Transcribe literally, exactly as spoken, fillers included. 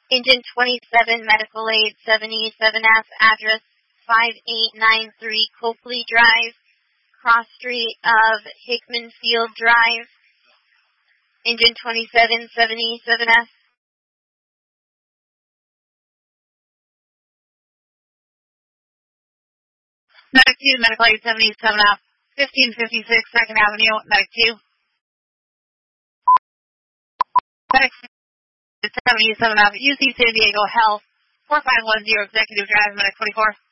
Engine twenty-seven, Medical Aid seventy-seven F, address five eight nine three Copley Drive, cross street of Hickman Field Drive. Engine twenty-seven, seventy-seven F. Medic two, Medical Aid seventy-seven F, fifteen fifty-six second Avenue, Medic two. Medic seventy-seven F, U C San Diego Health, four five one zero Executive Drive, Medic twenty-four.